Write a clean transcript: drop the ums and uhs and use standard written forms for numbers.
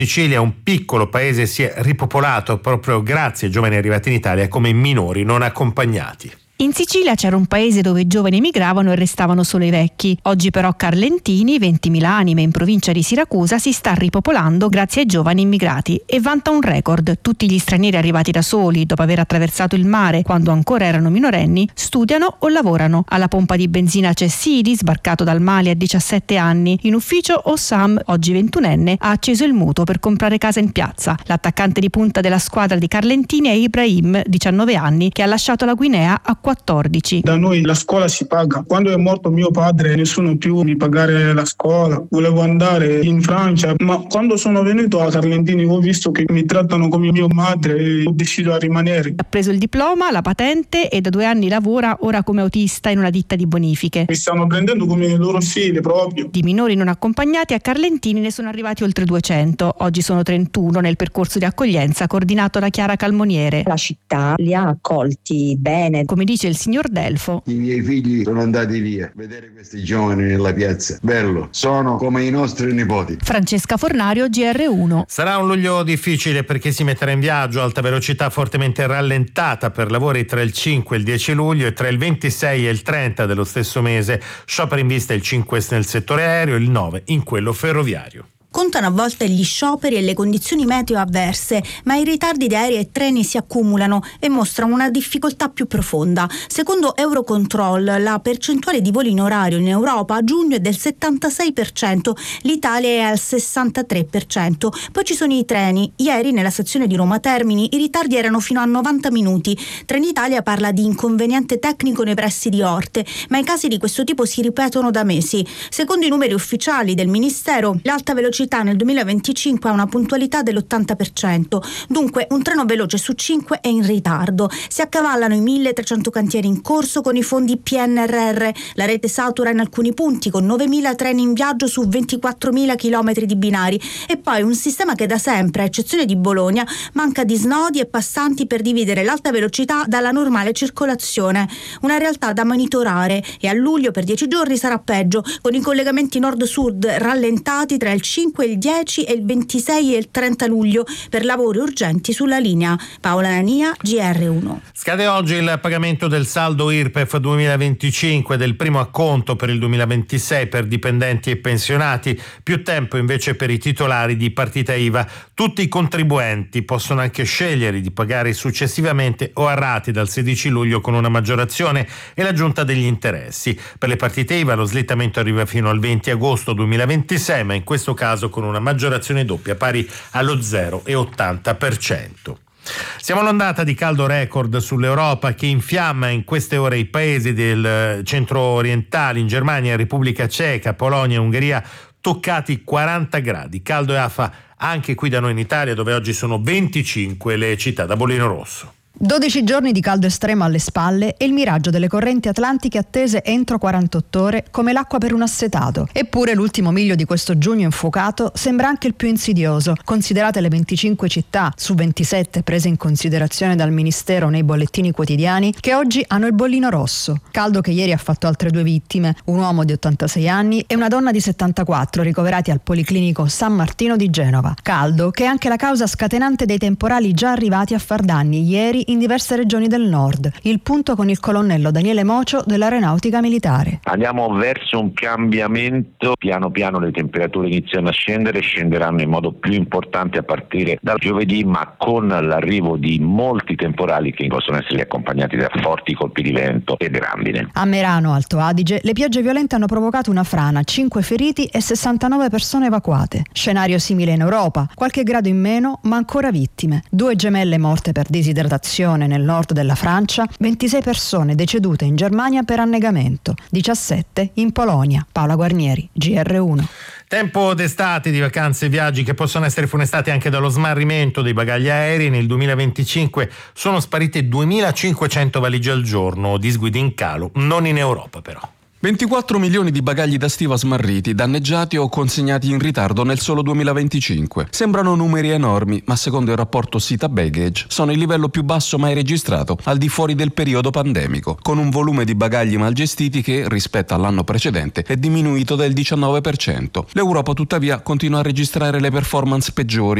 Sicilia, un piccolo paese, si è ripopolato proprio grazie ai giovani arrivati in Italia come minori non accompagnati. In Sicilia c'era un paese dove i giovani emigravano e restavano solo i vecchi. Oggi però Carlentini, 20.000 anime in provincia di Siracusa, si sta ripopolando grazie ai giovani immigrati e vanta un record. Tutti gli stranieri arrivati da soli, dopo aver attraversato il mare quando ancora erano minorenni, studiano o lavorano. Alla pompa di benzina c'è Sidi, sbarcato dal Mali a 17 anni. In ufficio Ossam, oggi 21enne, ha acceso il mutuo per comprare casa in piazza. L'attaccante di punta della squadra di Carlentini è Ibrahim, 19 anni, che ha lasciato la Guinea a 14. Da noi la scuola si paga. Quando è morto mio padre nessuno più mi pagare la scuola. Volevo andare in Francia, ma quando sono venuto a Carlentini ho visto che mi trattano come mia madre e ho deciso di rimanere. Ha preso il diploma, la patente e da 2 anni lavora ora come autista in una ditta di bonifiche. Mi stanno prendendo come i loro figli proprio. Di minori non accompagnati a Carlentini ne sono arrivati oltre 200. Oggi sono 31 nel percorso di accoglienza coordinato da Chiara Calmoniere. La città li ha accolti bene. Come dice il signor Delfo: i miei figli sono andati via. Vedere questi giovani nella piazza, bello, sono come i nostri nipoti. Francesca Fornario, GR1. Sarà un luglio difficile per chi si metterà in viaggio a alta velocità fortemente rallentata per lavori tra il 5 e il 10 luglio e tra il 26 e il 30 dello stesso mese. Sciopero in vista il 5 nel settore aereo, il 9 in quello ferroviario. Contano a volte gli scioperi e le condizioni meteo avverse, ma i ritardi di aerei e treni si accumulano e mostrano una difficoltà più profonda. Secondo Eurocontrol, la percentuale di voli in orario in Europa a giugno è del 76%, l'Italia è al 63%. Poi ci sono i treni. Ieri nella stazione di Roma Termini i ritardi erano fino a 90 minuti. Trenitalia parla di inconveniente tecnico nei pressi di Orte, ma i casi di questo tipo si ripetono da mesi. Secondo i numeri ufficiali del Ministero, l'alta velocità nel 2025 ha una puntualità dell'80%, dunque un treno veloce su 5 è in ritardo. Si accavallano i 1.300 cantieri in corso con i fondi PNRR, la rete satura in alcuni punti con 9.000 treni in viaggio su 24.000 chilometri di binari e poi un sistema che da sempre, a eccezione di Bologna, manca di snodi e passanti per dividere l'alta velocità dalla normale circolazione. Una realtà da monitorare e a luglio per 10 giorni sarà peggio, con i collegamenti nord-sud rallentati tra il 5, il 10 e il 26 e il 30 luglio per lavori urgenti sulla linea. Paola Nania, GR1. Scade oggi il pagamento del saldo IRPEF 2025 del primo acconto per il 2026 per dipendenti e pensionati, più tempo invece per i titolari di partita IVA. Tutti i contribuenti possono anche scegliere di pagare successivamente o a rate dal 16 luglio con una maggiorazione e l'aggiunta degli interessi. Per le partite IVA lo slittamento arriva fino al 20 agosto 2026, ma in questo caso con una maggiorazione doppia pari allo 0,80%. Siamo all'ondata di caldo record sull'Europa che infiamma in queste ore i paesi del centro orientale, in Germania, Repubblica Ceca, Polonia e Ungheria, toccati 40 gradi. Caldo e afa anche qui da noi in Italia, dove oggi sono 25 le città. Da Bollino Rosso. 12 giorni di caldo estremo alle spalle e il miraggio delle correnti atlantiche attese entro 48 ore come l'acqua per un assetato. Eppure l'ultimo miglio di questo giugno infuocato sembra anche il più insidioso, considerate le 25 città su 27 prese in considerazione dal Ministero nei bollettini quotidiani che oggi hanno il bollino rosso. Caldo che ieri ha fatto altre 2 vittime, un uomo di 86 anni e una donna di 74 ricoverati al Policlinico San Martino di Genova. Caldo che è anche la causa scatenante dei temporali già arrivati a far danni ieri in diverse regioni del nord. Il punto con il colonnello Daniele Mocio dell'Aeronautica Militare. Andiamo verso un cambiamento, piano piano le temperature iniziano a scendere, scenderanno in modo più importante a partire dal giovedì, ma con l'arrivo di molti temporali che possono essere accompagnati da forti colpi di vento e grandine. A Merano, Alto Adige, le piogge violente hanno provocato una frana, 5 feriti e 69 persone evacuate. Scenario simile in Europa, qualche grado in meno, ma ancora vittime. 2 gemelle morte per disidratazione nel nord della Francia, 26 persone decedute in Germania per annegamento, 17 in Polonia. Paola Guarnieri, GR1. Tempo d'estate, di vacanze e viaggi che possono essere funestati anche dallo smarrimento dei bagagli aerei. Nel 2025 sono sparite 2.500 valigie al giorno, disguidi in calo, non in Europa però. 24 milioni di bagagli da stiva smarriti, danneggiati o consegnati in ritardo nel solo 2025. Sembrano numeri enormi, ma secondo il rapporto Sita Baggage sono il livello più basso mai registrato al di fuori del periodo pandemico, con un volume di bagagli mal gestiti che, rispetto all'anno precedente, è diminuito del 19%. L'Europa tuttavia continua a registrare le performance peggiori